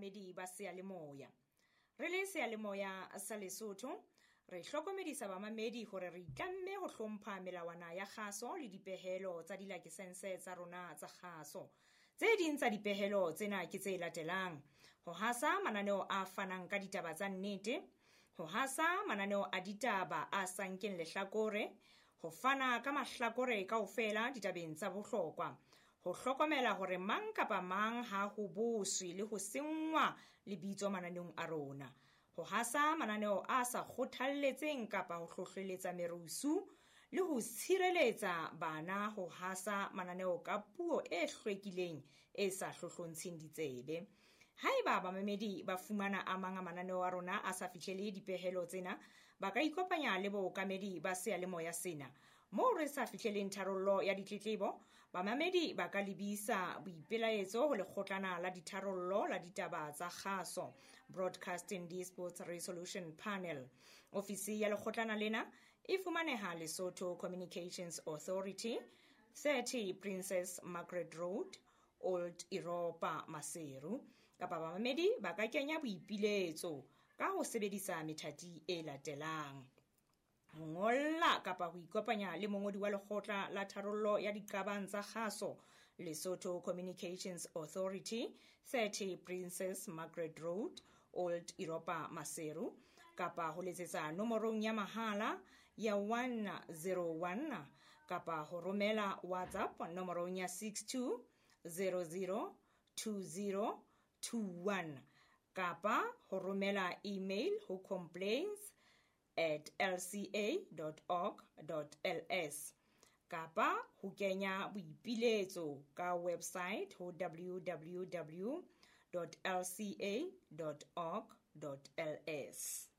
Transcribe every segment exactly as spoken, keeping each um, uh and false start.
bamamedi ba seyalemoya. Re le seyalemoya sa Lesotho, re hlokomedisa bamamedi hore re itlamme ho hlompha melawana ya kgaso le dipehelo tsa dilakesense tsa rona tsa kgaso. Tse ding tsa dipehelo tsena ke tse latelang: ho hasa mananeo a fanang ka ditaba tsa nnete, ho hasa mananeo a ditaba a sa nkeng lehlakore, ho fana ka mahlakore kaofela ditabeng tsa bohlokwa, ho hlokomela hore mang kapa mang ha ho boswe le ho sengwa lebitso mananeong a rona, ho hasa mananeo a sa kgothalletseng kapa ho hlohleletsa merusu, le ho tshireletsa bana ho hasa mananeo ka puo e hlwekileng e sa hlohlontsheng ditsebe. Haeba bamamedi ba fumana a mang a mananeo a rona a sa fihlele dipehelo tsena, ba ka ikopanya le bookamedi ba seyalemoya sena. Moo re sa fihleleng tharollo ya ditletlebo, bamamedi ba ka lebisa boipelaetso ho lekgotlana la ditharollo la ditaba tsa kgaso, Broadcasting Disputes Resolution Panel. Ofisi ya lekgotlana lena e fumaneha Lesotho Communications Authority, thirty Princess Margaret Road, Old Europa, Maseru. Kapa bamamedi ba ka kenya boipiletso ka ho sebedisa methati e latelang: ho ngolla kapa ho ikopanya le mongodi wa lekgotla la tharollo ya diqabang tsa kgaso, Lesotho Communications Authority, thirty Princess Margaret Road, Old Europa, Maseru, kapa ho letsetsa nomorong ya mahala ya one zero one, kapa ho romela WhatsApp nomorong ya six two zero zero two zero two one, kapa ho romela email ho complaints at l c a dot org dot l s, kapa ho kenya boipiletso ka website ho w w w dot l c a dot org dot l s.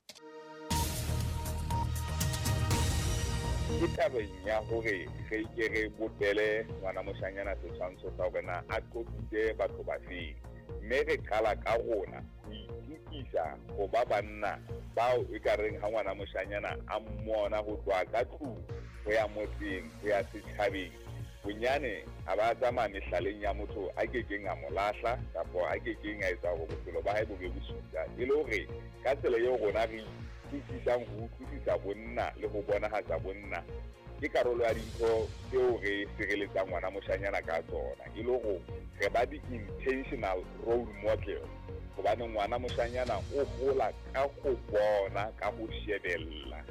Ke tabeng ya hore re ke re botele ngwana moshanyana setshwantsho sa hore na a qopile batho ba feng, mme re qala ka rona ho itukisa ho ba banna bao e ka reng ha ngwana moshanyana a mmona ho tloha ka tlung ho ya motseng ho ya setjhabeng, bonyane a ba tsamaya mehlaleng ya motho a ke keng a mo lahla kapa a ke keng a etsa hore bophelo ba hae bo be bosula, e le hore ka tsela eo rona re itukisang ho utlwisisa bonna le ho bonahatsa bonna ke karolo ya dintho tseo re sireletsang ngwana moshanyana ka tsona, e le hore re ba di-intentional role model, hobane ngwana moshanyana o hola ka go bona, ka go shebella.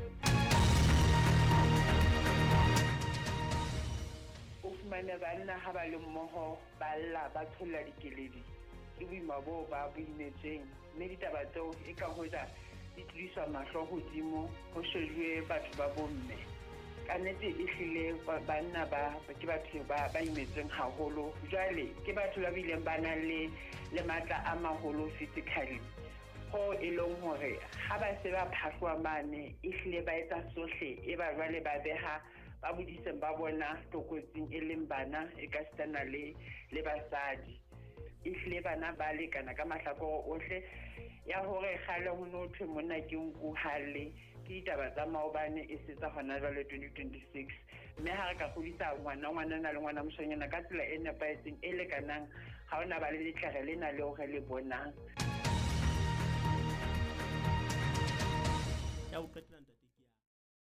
O fumane banna ha ba le mmoho ba lla ba tsholla dikeledi ke boima boo ba boimetseng, mme ditaba tseo e ka hoja di tliswa mahlo hodimo ho shejuwe batho ba bomme. Ka nnete e hlile banna ba ke batho ba ba imetseng haholo, jwale ke batho ba bileng ba nang le le matla a maholo physically, ho e leng hore ha ba se ba phahlwa mane e hlile ba etsa sohle e ba jwale ba beha ba bodiseng ba bona tokotsing e leng bana e ka stana le le basadi. E hlile bana ba lekana ka mahlakore ohle ya hore kgale ho no thwe monna ke nku halle ke ditaba tsa maobane e setsa hona jwale twenty twenty-six, mme ha re ka kgodisa ngwana ngwana na le ngwana moshanyana ka tsela e nepahetseng e lekanang, ha ona ba le letlare lena le hore le bonang. Ya o qetela ntate ke ya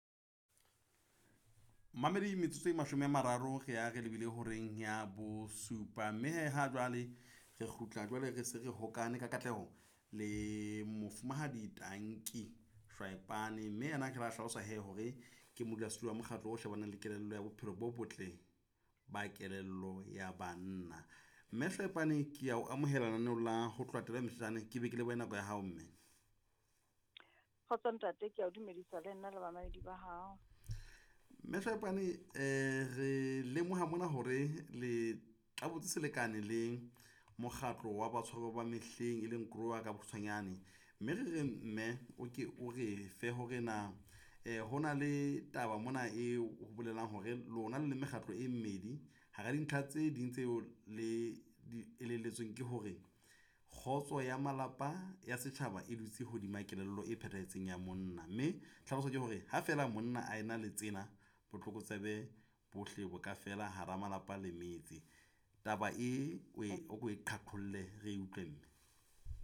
mamedi metsotso e mashome a mararo ge ya ge lebile horeng ya bo supa, mme ha jwale re khutla jwale re se re hokane ka katleho le mofumahadi Tanki Shwaipane, mme ana ke la hlalosa he hore ke modulasetulo wa mokgatlo o shebanang le kelello ya bophelo bo botle ba kelello ya banna. Mme Shwaipane ke ya o amohela lananeo la ho tlwatela metsana ke be ke le bona go ya hao mme. Khotsa ntate ke ya o dumedisa le nna le bamedi ba hao. Mme Shwaipane eh re lemoha mona hore le tla botse selekane le mokgatlo wa batshwaro ba mehleng e leng Grower ka botshwanyane, mme re re mme o ke o re fe hore na eh hona le taba mona e ho bolelang hore lona le mekgatlo e mmedi ha ga dintlha tse ding tseo le di elelletsweng ke hore khotso ya malapa ya setjhaba e dutse hodima kelello e phethahetseng ya monna, mme tlhaloso ke hore ha fela monna a ena le tsena botlokotsebe bohle bo ka fela hara malapa le metse. Taba e o o e qhaqholle re utlwe mme.